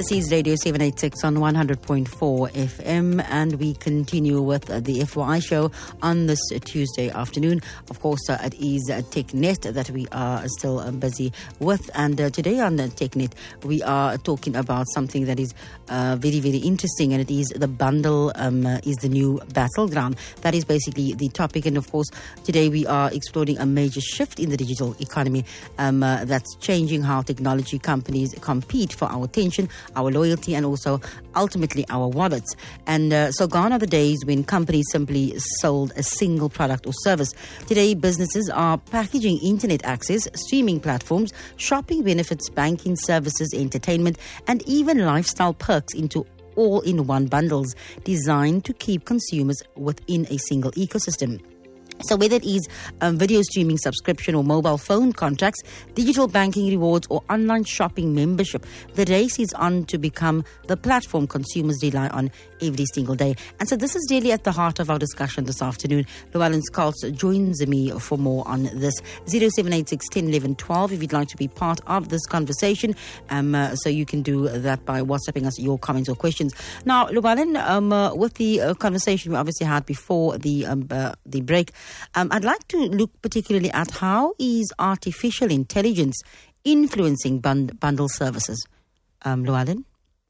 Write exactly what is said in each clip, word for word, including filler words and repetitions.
This is Radio seven eighty-six on one hundred point four F M, and we continue with uh, the F Y I show on this uh, Tuesday afternoon. Of course, uh, it is uh, TechNet that we are still uh, busy with, and uh, today on uh, TechNet we are talking about something that is uh, very, very interesting, and it is the bundle um, uh, is the new battleground. That is basically the topic, and of course, today we are exploring a major shift in the digital economy um, uh, that's changing how technology companies compete for our attention, our loyalty, and also ultimately our wallets. And uh, so gone are the days when companies simply sold a single product or service. Today, businesses are packaging internet access, streaming platforms, shopping benefits, banking services, entertainment, and even lifestyle perks into all-in-one bundles designed to keep consumers within a single ecosystem. So whether it is um, video streaming subscription or mobile phone contracts, digital banking rewards or online shopping membership, the race is on to become the platform consumers rely on every single day. And so this is really at the heart of our discussion this afternoon. Llewellyn Schaltz joins me for more on this. zero seven eight six, one zero one one, one two if you'd like to be part of this conversation. Um, uh, so you can do that by WhatsApping us your comments or questions. Now, Llewellyn, um, uh, with the uh, conversation we obviously had before the um, uh, the break, Um, I'd like to look particularly at how is artificial intelligence influencing bund- bundle services. Um, Llewellyn?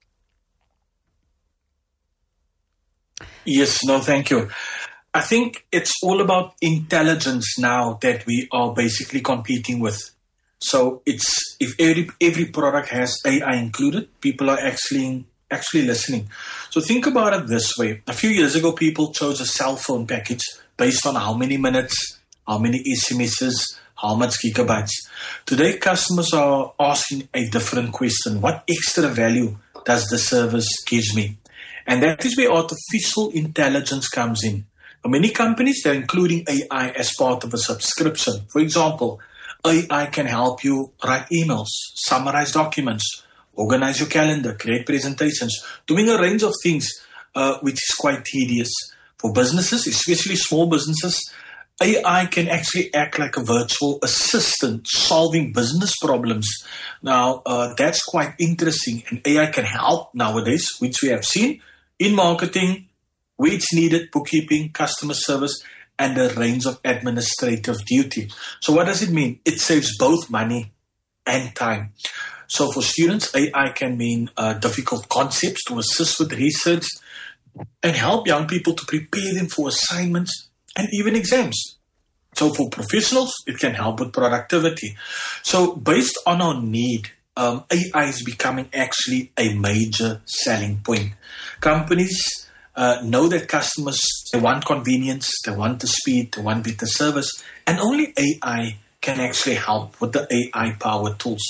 Yes, no, thank you. I think it's all about intelligence now that we are basically competing with. So it's if every every product has A I included, people are actually actually listening. So think about it this way. A few years ago, people chose a cell phone package based on how many minutes, how many S M Ses, how much gigabytes. Today, customers are asking a different question. What extra value does the service give me? And that is where artificial intelligence comes in. For many companies, they're including A I as part of a subscription. For example, A I can help you write emails, summarize documents, organize your calendar, create presentations, doing a range of things uh, which is quite tedious. For businesses, especially small businesses, A I can actually act like a virtual assistant solving business problems. Now, uh, that's quite interesting. And A I can help nowadays, which we have seen in marketing, where it's needed, bookkeeping, customer service, and a range of administrative duty. So what does it mean? It saves both money and time. So for students, A I can mean uh, difficult concepts to assist with research and help young people to prepare them for assignments and even exams. So for professionals, it can help with productivity. So based on our need, um, A I is becoming actually a major selling point. Companies uh, know that customers, they want convenience, they want the speed, they want better service, and only A I can actually help with the A I-powered tools.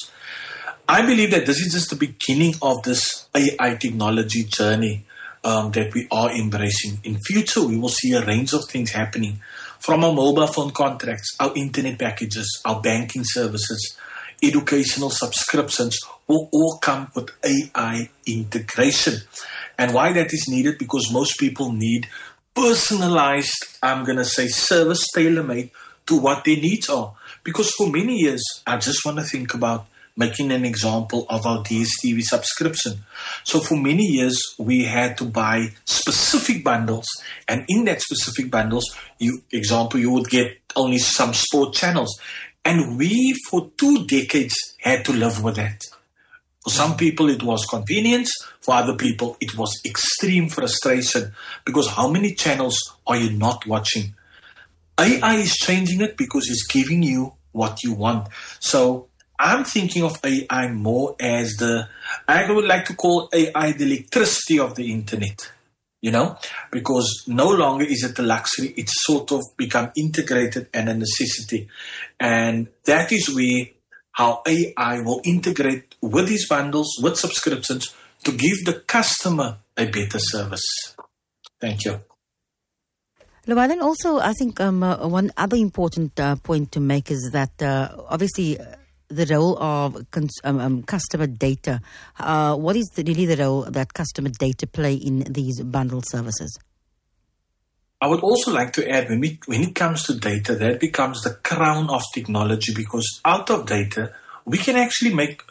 I believe that this is just the beginning of this A I technology journey um, that we are embracing. In future, we will see a range of things happening, from our mobile phone contracts, our internet packages, our banking services, educational subscriptions will all come with A I integration. And why that is needed? Because most people need personalized, I'm going to say, service tailor-made to what their needs are. Because for many years, I just want to think about making an example of our D S T V subscription. So for many years, we had to buy specific bundles. And in that specific bundles, you example, you would get only some sport channels. And we, for two decades, had to live with that. For some people, it was convenience. For other people, it was extreme frustration. Because how many channels are you not watching? A I is changing it because it's giving you what you want. So I'm thinking of A I more as the, I would like to call A I the electricity of the internet, you know, because no longer is it a luxury, it's sort of become integrated and a necessity. And that is where how A I will integrate with these bundles, with subscriptions, to give the customer a better service. Thank you. Llewellyn, also, I think um, uh, one other important uh, point to make is that uh, obviously uh, the role of cons- um, um, customer data. Uh, what is the, really the role that customer data play in these bundled services? I would also like to add, when, we, when it comes to data, that becomes the crown of technology, because out of data, we can actually make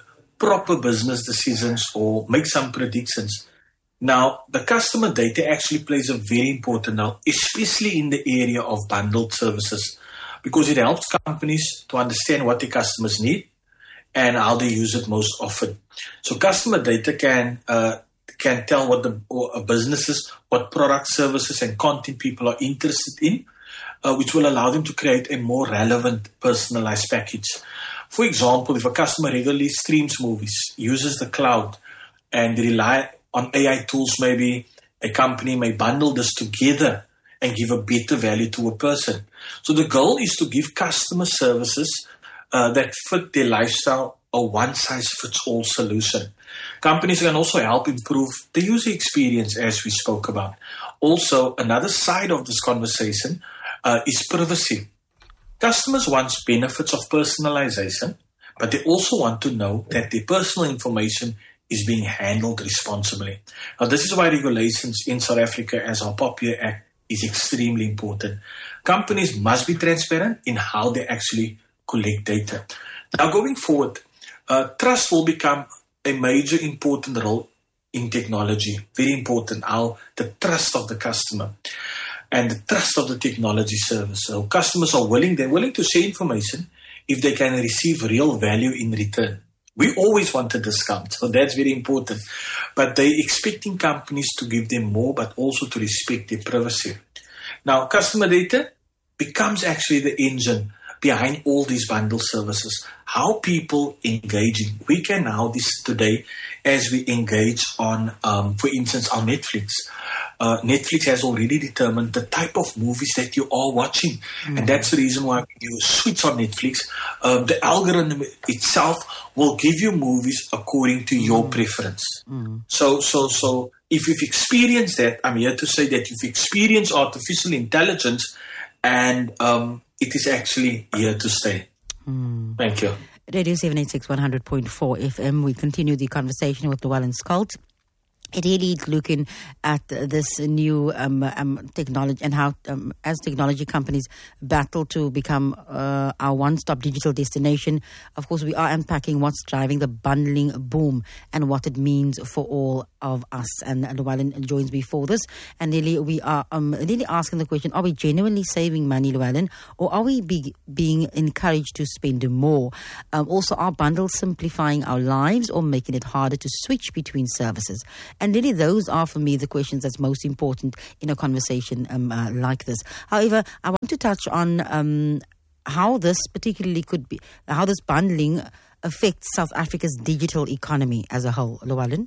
proper business decisions or make some predictions. Now, the customer data actually plays a very important role, especially in the area of bundled services, because it helps companies to understand what the customers need and how they use it most often. So customer data can uh, can tell what the or, uh, businesses, what products, services, and content people are interested in, uh, which will allow them to create a more relevant, personalized package. For example, if a customer regularly streams movies, uses the cloud, and rely on A I tools, maybe a company may bundle this together and give a better value to a person. So the goal is to give customer services uh, that fit their lifestyle, a one-size-fits-all solution. Companies can also help improve the user experience, as we spoke about. Also, another side of this conversation uh, is privacy. Customers want benefits of personalization, but they also want to know that their personal information is being handled responsibly. Now, this is why regulations in South Africa, as our POPIA Act, is extremely important. Companies must be transparent in how they actually collect data. Now, going forward, uh, trust will become a major important role in technology. Very important, how the trust of the customer and the trust of the technology service. So customers are willing, they're willing to share information if they can receive real value in return. We always want a discount, so that's very important. But they're expecting companies to give them more, but also to respect their privacy. Now, customer data becomes actually the engine behind all these bundle services. How people engaging. We can now, this today, as we engage on, um, for instance, on Netflix. Uh, Netflix has already determined the type of movies that you are watching. Mm-hmm. And that's the reason why when you switch on Netflix, um, the algorithm itself will give you movies according to your mm-hmm. preference. Mm-hmm. So, so, so if you've experienced that, I'm here to say that you've experienced artificial intelligence, and um, it is actually here to stay. Mm. Thank you. Radio seven eighty-six one hundred point four F M. We continue the conversation with Llewellyn Schalk. It really is looking at this new um, um, technology and how, um, as technology companies battle to become uh, our one-stop digital destination, of course, we are unpacking what's driving the bundling boom and what it means for all of us. And Llewellyn joins me for this. And really, we are um, really asking the question, are we genuinely saving money, Llewellyn, or are we be, being encouraged to spend more? Um, also, are bundles simplifying our lives or making it harder to switch between services? And really, those are, for me, the questions that's most important in a conversation um, uh, like this. However, I want to touch on um, how this particularly could be, how this bundling affects South Africa's digital economy as a whole. Llewellyn?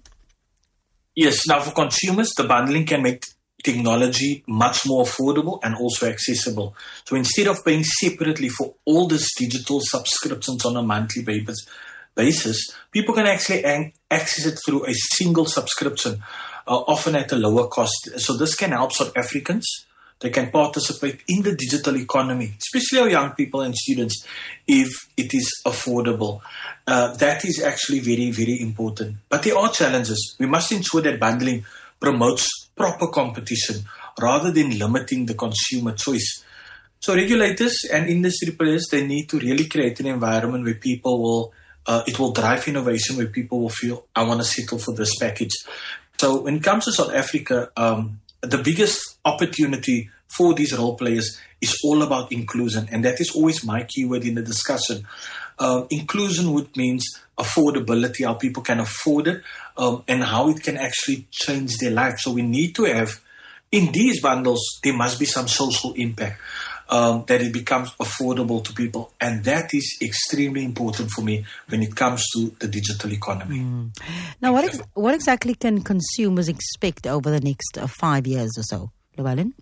Yes, now for consumers, the bundling can make technology much more affordable and also accessible. So instead of paying separately for all these digital subscriptions on a monthly basis, basis, people can actually access it through a single subscription, uh, often at a lower cost. So this can help South Africans. They can participate in the digital economy, especially our young people and students, if it is affordable. Uh, that is actually very, very important. But there are challenges. We must ensure that bundling promotes proper competition rather than limiting the consumer choice. So regulators and industry players, they need to really create an environment where people will Uh, it will drive innovation, where people will feel, I want to settle for this package. So when it comes to South Africa, um, the biggest opportunity for these role players is all about inclusion. And that is always my keyword in the discussion. Uh, inclusion would means affordability, how people can afford it, um, and how it can actually change their life. So we need to have, in these bundles, there must be some social impact. Um, that it becomes affordable to people. And that is extremely important for me when it comes to the digital economy. Mm. Now, what, ex- what exactly can consumers expect over the next uh, five years or so, Llewellyn?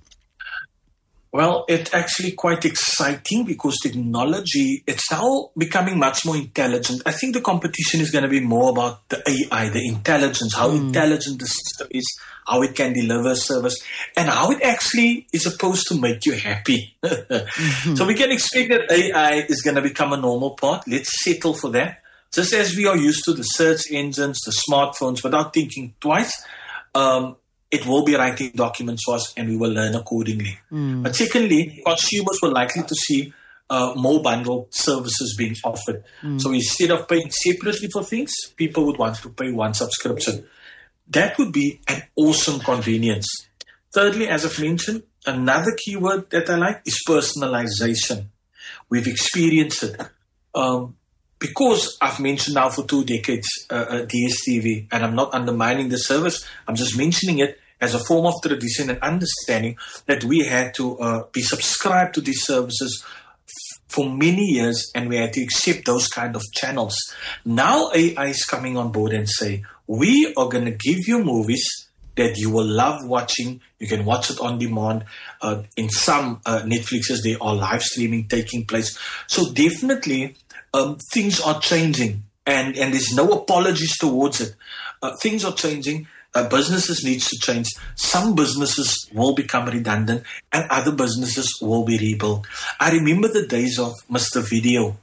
Well, it's actually quite exciting because technology, it's now becoming much more intelligent. I think the competition is going to be more about the A I, the intelligence, how mm. intelligent the system is, how it can deliver service, and how it actually is supposed to make you happy. mm-hmm. So we can expect that A I is going to become a normal part. Let's settle for that. Just as we are used to the search engines, the smartphones, without thinking twice, um, it will be writing documents for us and we will learn accordingly. Mm. But secondly, consumers will likely to see uh, more bundled services being offered. Mm. So instead of paying separately for things, people would want to pay one subscription. That would be an awesome convenience. Thirdly, as I've mentioned, another keyword that I like is personalization. We've experienced it. Um, because I've mentioned now for two decades uh, uh, D S T V, and I'm not undermining the service, I'm just mentioning it as a form of tradition and understanding that we had to uh, be subscribed to these services f- for many years, and we had to accept those kind of channels. Now A I is coming on board and say, we are going to give you movies that you will love watching. You can watch it on demand. Uh, in some uh, Netflixes, there are live streaming taking place. So definitely um, things are changing, and, and there's no apologies towards it. Uh, things are changing. Uh, businesses needs to change. Some businesses will become redundant and other businesses will be rebuilt. I remember the days of Mister Video.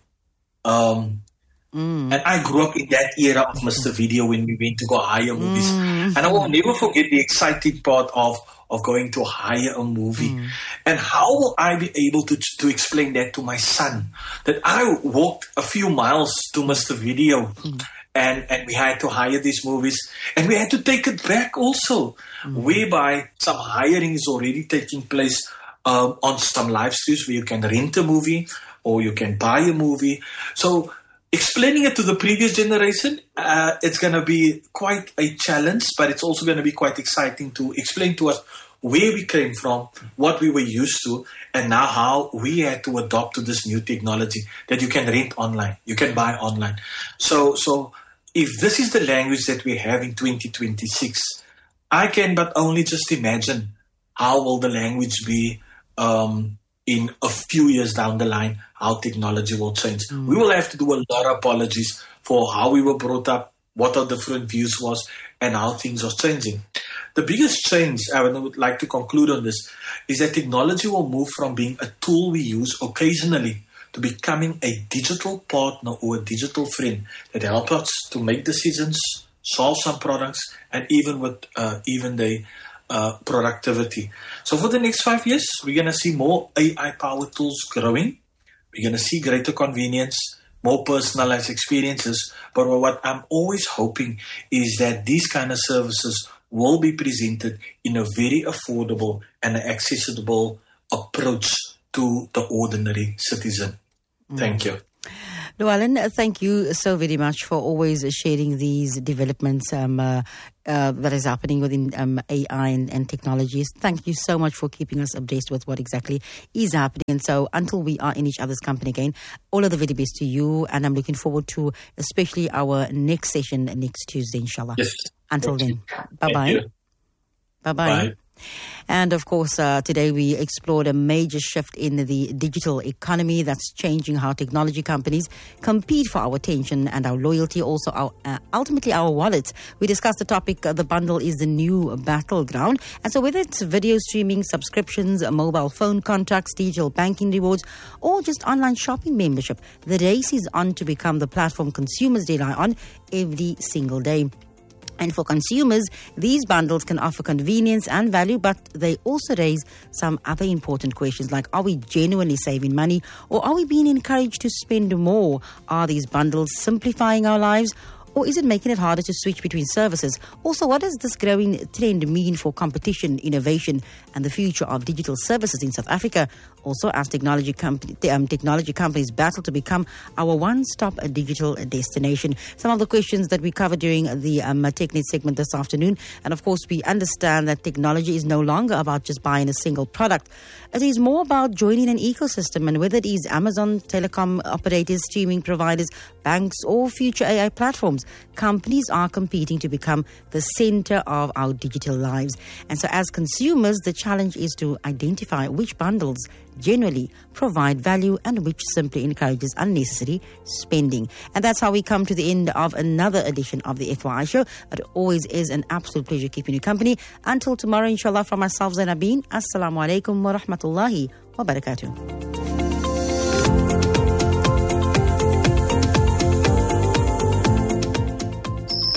Um, Mm. And I grew up in that era of Mister Video when we went to go hire movies. Mm. And I will never forget the exciting part of, of going to hire a movie. Mm. And how will I be able to, to explain that to my son? That I walked a few miles to Mister Video mm. and, and we had to hire these movies. And we had to take it back also, mm. whereby some hiring is already taking place um, on some live streams where you can rent a movie or you can buy a movie. So explaining it to the previous generation, uh, it's going to be quite a challenge, but it's also going to be quite exciting to explain to us where we came from, what we were used to, and now how we had to adopt to this new technology that you can rent online, you can buy online. So, so if this is the language that we have in twenty twenty-six, I can but only just imagine how will the language be um, in a few years down the line, how technology will change. Mm. We will have to do a lot of apologies for how we were brought up, what our different views was, and how things are changing. The biggest change, I would like to conclude on this, is that technology will move from being a tool we use occasionally to becoming a digital partner or a digital friend that helps us to make decisions, solve some products, and even with uh, even the Uh, productivity. So for the next five years, we're going to see more A I-powered tools growing. We're going to see greater convenience, more personalized experiences. But what I'm always hoping is that these kind of services will be presented in a very affordable and accessible approach to the ordinary citizen. Mm. Thank you. Llewellyn, thank you so very much for always sharing these developments um, uh, uh, that is happening within um, A I and, and technologies. Thank you so much for keeping us abreast with what exactly is happening. And so until we are in each other's company again, all of the very best to you. And I'm looking forward to especially our next session next Tuesday, inshallah. Yes. Until then, bye-bye. Bye-bye. Bye. And of course, uh, today we explored a major shift in the digital economy that's changing how technology companies compete for our attention and our loyalty, also our uh, ultimately our wallets. We discussed the topic, uh, the bundle is the new battleground. And so whether it's video streaming, subscriptions, mobile phone contracts, digital banking rewards, or just online shopping membership, the race is on to become the platform consumers rely on every single day. And for consumers, these bundles can offer convenience and value, but they also raise some other important questions like, are we genuinely saving money, or are we being encouraged to spend more? Are these bundles simplifying our lives, or is it making it harder to switch between services? Also, what does this growing trend mean for competition, innovation, and the future of digital services in South Africa? Also, as technology, company, um, technology companies battle to become our one-stop digital destination. Some of the questions that we covered during the um, TechNet segment this afternoon. And of course, we understand that technology is no longer about just buying a single product. It is more about joining an ecosystem, and whether it is Amazon, telecom operators, streaming providers, banks, or future A I platforms, companies are competing to become the center of our digital lives. And so as consumers, the challenge is to identify which bundles generally provide value and which simply encourages unnecessary spending. And that's how we come to the end of another edition of the F Y I show. It always is an absolute pleasure keeping you company. Until tomorrow, inshallah, from myself, Zainabeen, Assalamu alaikum wa rahmatullahi wa barakatuh.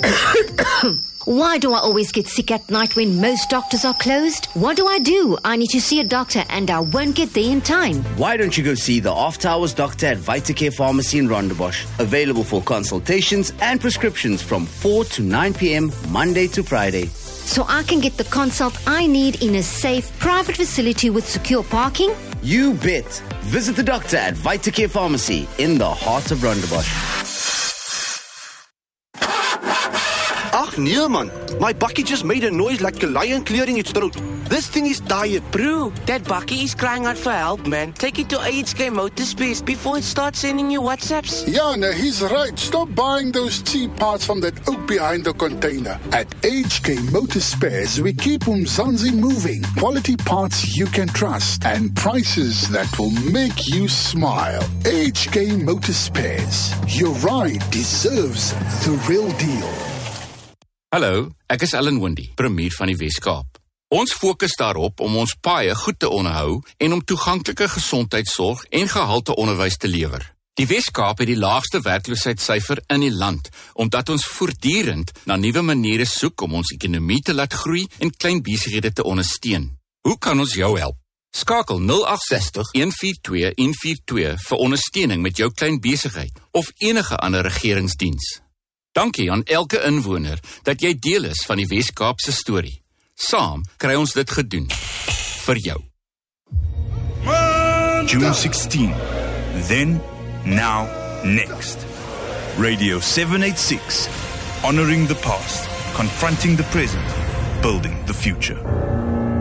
Why do I always get sick at night when most doctors are closed? What do I do? I need to see a doctor and I won't get there in time. Why don't you go see the After Hours doctor at Vitacare Pharmacy in Rondebosch? Available for consultations and prescriptions from four to nine p.m. Monday to Friday. So I can get the consult I need in a safe, private facility with secure parking? You bet. Visit the doctor at Vitacare Pharmacy in the heart of Rondebosch. Ach nee man, my bakkie just made a noise like a lion clearing its throat. This thing is tired. Bro, that bakkie is crying out for help, man. Take it to A H K Motorspace before it starts sending you WhatsApps. Yeah, no, he's right. Stop buying those cheap parts from that oak behind the container. At A H K Motorspace, we keep Umzansi moving. Quality parts you can trust and prices that will make you smile. A H K Motorspace. Your ride deserves the real deal. Hallo, ek is Ellen Windy, premier van die Wes-Kaap. Ons fokus daarop om ons paaie goed te onderhou en om toeganklike gesondheidsorg en gehalte onderwys te lewer. Die Wes-Kaap het die laagste werkloosheidssyfer in die land, omdat ons voortdurend na nuwe maniere soek om ons ekonomie te laat groei en klein besighede te ondersteun. Hoe kan ons jou help? Skakel nul agt ses nul, een vier twee, een vier twee vir ondersteuning met jou klein besigheid of enige ander regeringsdiens. Dankie aan elke inwoner dat jy deel is van die Wes-Kaapse storie. Saam kry ons dit gedoen. Vir jou. June sixteenth. Then, now, next. Radio seven eighty-six. Honoring the past, confronting the present, building the future.